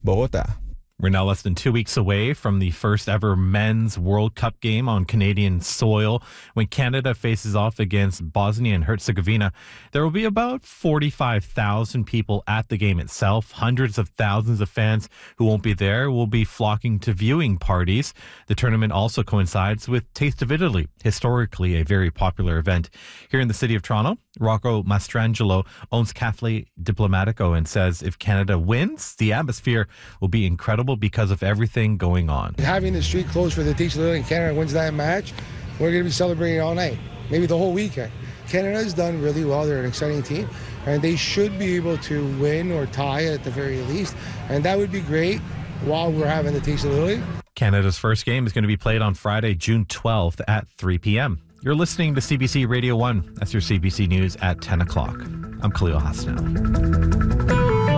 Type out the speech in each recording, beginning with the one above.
Bogota. We're now less than 2 weeks away from the first ever men's World Cup game on Canadian soil when Canada faces off against Bosnia and Herzegovina. There will be about 45,000 people at the game itself. Hundreds of thousands of fans who won't be there will be flocking to viewing parties. The tournament also coincides with Taste of Italy, historically a very popular event. Here in the city of Toronto, Rocco Mastrangelo owns Cafe Diplomatico and says if Canada wins, the atmosphere will be incredible because of everything going on. Having the street closed for the Taste of Italy and Canada wins that match, we're going to be celebrating all night, maybe the whole weekend. Canada's done really well. They're an exciting team, and they should be able to win or tie at the very least, and that would be great while we're having the Taste of Italy. Canada's first game is going to be played on Friday, June 12th at 3 p.m. You're listening to CBC Radio 1. That's your CBC News at 10 o'clock. I'm Khalil Hasnow.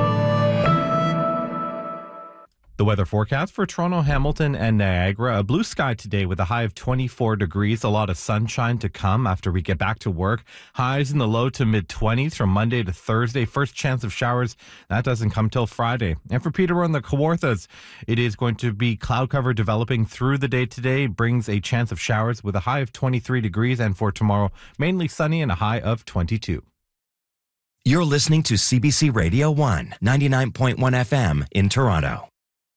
The weather forecast for Toronto, Hamilton, and Niagara. A blue sky today with a high of 24 degrees. A lot of sunshine to come after we get back to work. Highs in the low to mid-20s from Monday to Thursday. First chance of showers, that doesn't come till Friday. And for Peterborough and the Kawarthas, it is going to be cloud cover developing through the day today. Brings a chance of showers with a high of 23 degrees. And for tomorrow, mainly sunny and a high of 22. You're listening to CBC Radio 1, 99.1 FM in Toronto.